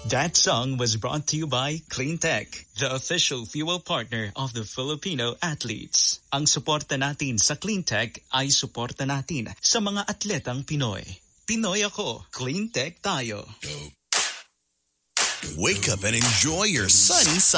That song was brought to you by Cleantech, the official fuel partner of the Filipino athletes. Ang suporta natin sa Cleantech ay suporta natin sa mga atletang Pinoy. Pinoy ako, Cleantech tayo. Wake up and enjoy your sunny side.